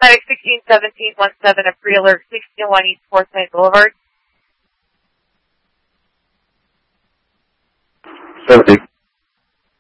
Traffic 161717 of pre-alert 1601 East Fort Smith Boulevard. 70.